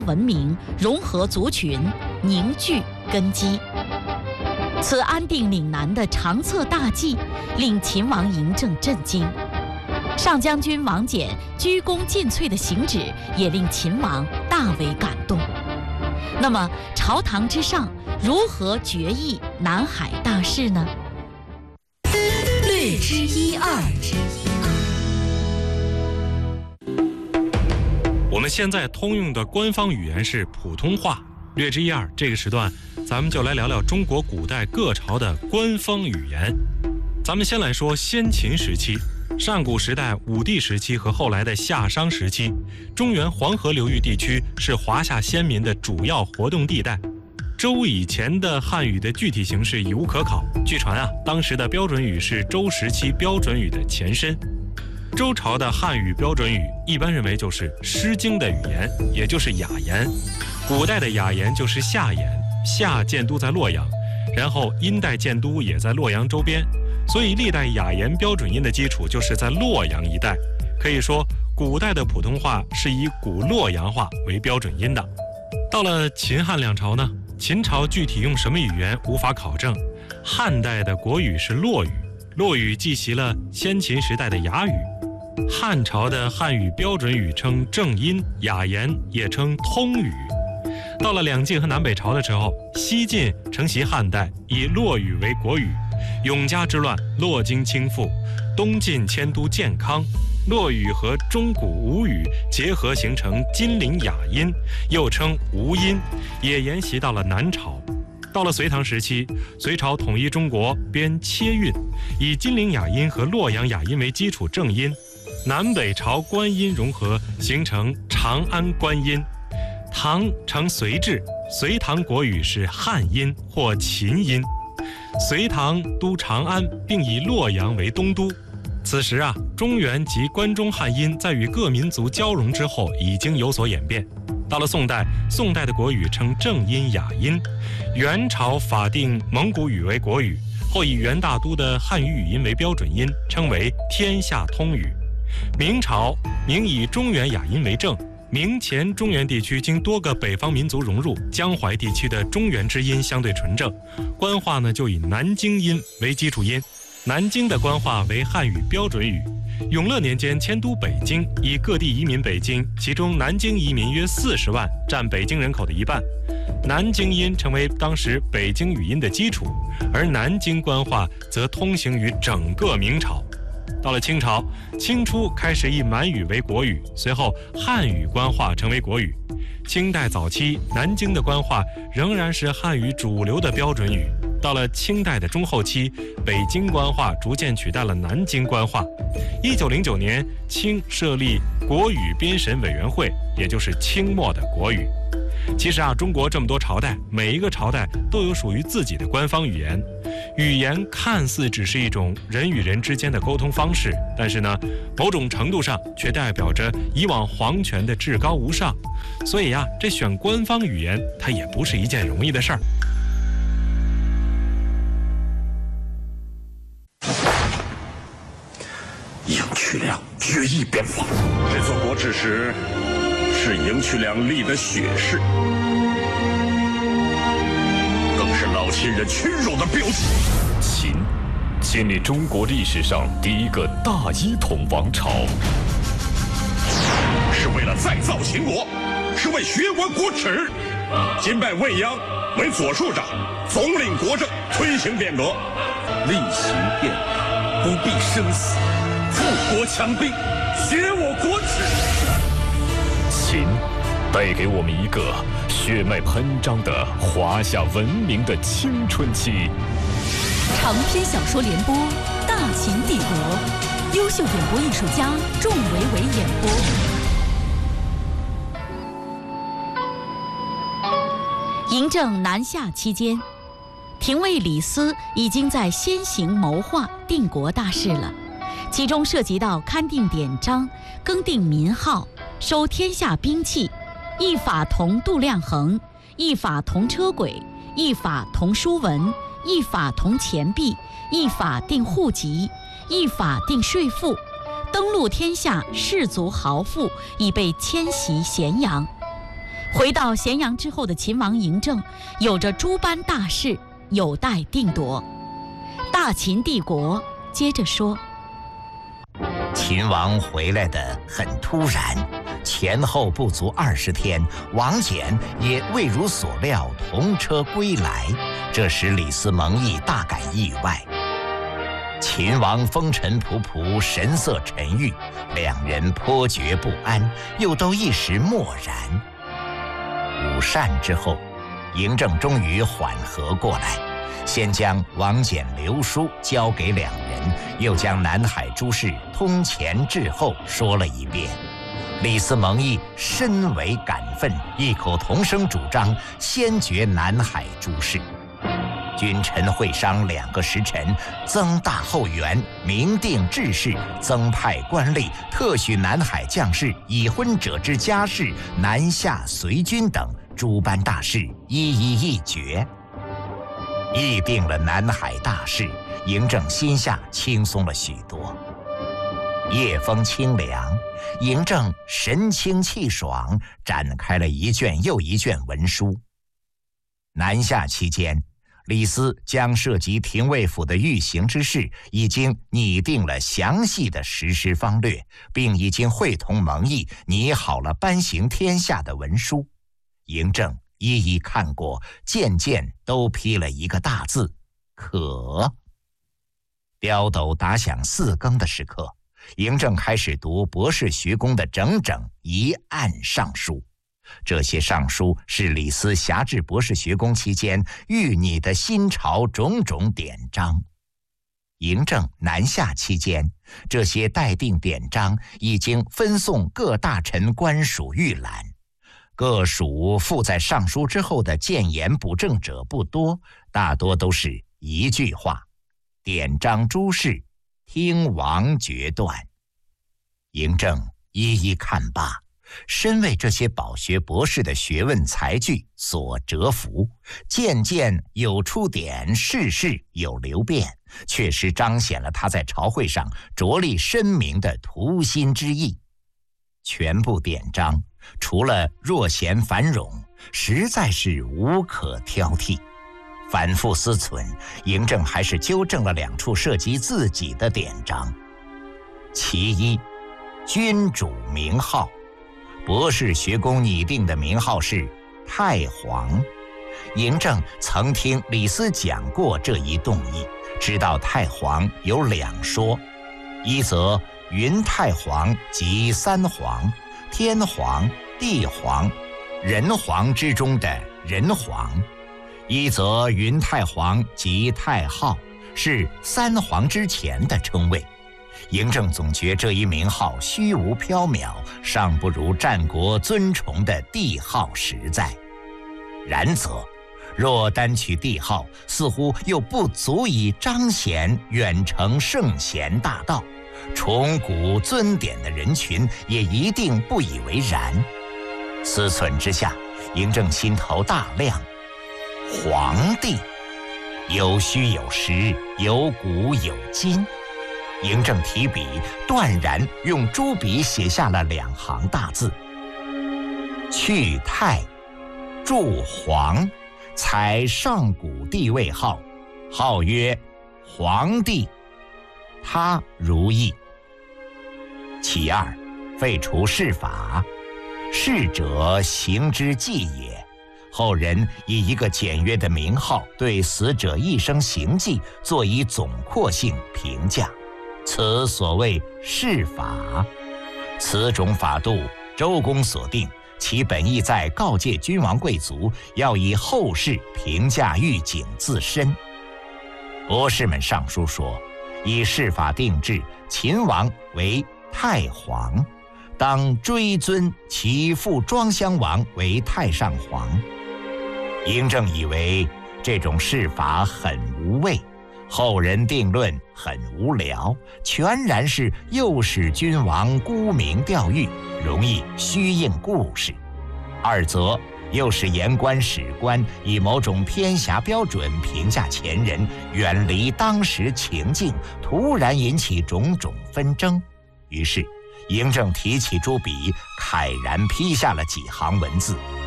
文明，融合族群，凝聚根基。此安定岭南的长策大计，令秦王嬴政震惊。上将军王翦鞠躬尽瘁的行止，也令秦王大为感动。那么，朝堂之上如何决议南海大事呢？ 略知一二。 我们现在通用的官方语言是普通话。略知一二，这个时段咱们就来聊聊中国古代各朝的官方语言。咱们先来说先秦时期，上古时代武帝时期和后来的夏商时期，中原黄河流域地区是华夏先民的主要活动地带。周以前的汉语的具体形式已无可考，据传当时的标准语是周时期标准语的前身。周朝的汉语标准语一般认为就是《诗经》的语言，也就是雅言。古代的雅言就是夏言，夏建都在洛阳，然后殷代建都也在洛阳周边，所以历代雅言标准音的基础就是在洛阳一带。可以说，古代的普通话是以古洛阳话为标准音的。到了秦汉两朝呢，秦朝具体用什么语言无法考证。汉代的国语是洛语，洛语继袭了先秦时代的雅语。汉朝的汉语标准语称正音，雅言也称通语。到了两晋和南北朝的时候，西晋承袭汉代，以洛语为国语。永嘉之乱，洛京倾覆，东晋迁都建康，洛语和中古吴语结合形成金陵雅音，又称吴音，也沿袭到了南朝。到了隋唐时期，隋朝统一中国，编切韵，以金陵雅音和洛阳雅音为基础正音，南北朝官音融合，形成长安官音。唐承隋制，隋唐国语是汉音或秦音。隋唐都长安，并以洛阳为东都。此时中原及关中汉音在与各民族交融之后，已经有所演变。到了宋代，宋代的国语称正音雅音。元朝法定蒙古语为国语，后以元大都的汉语语音为标准音，称为天下通语。明朝明以中原雅音为正。明前中原地区经多个北方民族融入，江淮地区的中原之音相对纯正，官话呢就以南京音为基础音。南京的官话为汉语标准语。永乐年间迁都北京，以各地移民北京，其中南京移民约40万，占北京人口的一半。南京音成为当时北京语音的基础，而南京官话则通行于整个明朝。到了清朝，清初开始以满语为国语，随后汉语官话成为国语。清代早期，南京的官话仍然是汉语主流的标准语。到了清代的中后期，北京官话逐渐取代了南京官话。1909年，清设立国语编审委员会，也就是清末的国语。其实中国这么多朝代，每一个朝代都有属于自己的官方语言。语言看似只是一种人与人之间的沟通方式，但是呢，某种程度上却代表着以往皇权的至高无上。所以这选官方语言，它也不是一件容易的事儿。 赢渠梁决议变法，这座国之时是赢渠梁立的血誓，更是老秦人屈辱的标记。 秦建立中国历史上第一个大一统王朝， 是为了再造秦国，是为学国国耻。今拜未央为左庶长，总领国政，推行变革， 厉行变革，不必生死，富国强兵，学我国耻。 秦带给我们一个血脉喷张的华夏文明的青春期。 长篇小说联播《大秦帝国》，优秀演播艺术家仲维维演播。 嬴政南下期间，廷尉李斯已经在先行谋划定国大事了，其中涉及到勘定典章、更定民号、收天下兵器，一法同度量衡，一法同车轨，一法同书文，一法同钱币，一法定户籍，一法定税赋，登陆天下士族豪富，以备迁徙咸阳。 回到咸阳之后的秦王嬴政，有着诸般大事，有待定夺。大秦帝国接着说： 秦王回来的很突然，前后不足20天，王翦也未如所料同车归来，这使李斯蒙毅大感意外。秦王风尘仆仆，神色沉郁，两人颇觉不安，又都一时默然。午膳之后，嬴政终于缓和过来，先将王翦留书交给两人，又将南海诸事通前至后说了一遍。李斯蒙毅深为感愤，异口同声主张先决南海诸事。君臣会商2个时辰，增大后援，明定制式，增派官吏，特许南海将士已婚者之家事，南下随军等诸般大事一一议决。议定了南海大事，嬴政心下轻松了许多。夜风清凉，嬴政神清气爽，展开了一卷又一卷文书。南下期间，李斯将涉及廷尉府的御刑之事已经拟定了详细的实施方略，并已经会同蒙毅拟好了颁行天下的文书。嬴政一一看过，件件都批了一个大字：可。刁斗打响4更的时刻，嬴政开始读博士学宫的整整1案上书。这些上书是李斯辖制博士学宫期间御拟的新朝种种典章。嬴政南下期间，这些待定典章已经分送各大臣官署预览。各属附在上书之后的谏言补正者不多，大多都是一句话：典章诸事，听王决断。嬴政一一看罢，深为这些饱学博士的学问才具所折服，件件有出典，事事有流变，确实彰显了他在朝会上着力深明的图心之意。全部典章除了若贤繁冗，实在是无可挑剔。反复思忖，嬴政还是纠正了2处涉及自己的典章。其一，君主名号。博士学宫拟定的名号是太皇。嬴政曾听李斯讲过这一动议，知道太皇有2说：一则云太皇即3皇，天皇、地皇、人皇之中的人皇；一则云太皇即太昊，是3皇之前的称谓。嬴政总觉这一名号虚无缥缈，尚不如战国尊崇的帝号实在。然则若单取帝号，似乎又不足以彰显远承圣贤大道，崇古尊典的人群也一定不以为然。思忖之下，嬴政心头大亮，皇帝有虚有实，有古有今。嬴政提笔断然用朱笔写下了2行大字：去太，注皇，采上古帝位号，号曰皇帝，他如意。其二，废除谥法，谥者行之纪也。后人以一个简约的名号对死者一生行迹做以总括性评价，此所谓谥法。此种法度周公所定，其本意在告诫君王贵族要以后世评价预警自身。博士们上书说，以谥法定制，秦王为太皇，当追尊其父庄襄王为太上皇。嬴政以为这种谥法很无味，后人定论很无聊，全然是诱使君王沽名钓誉，容易虚应故事；二则又使言官史官以某种偏狭标准评价前人，远离当时情境，突然引起种种纷争。于是嬴政提起朱笔，慨然批下了几行文字：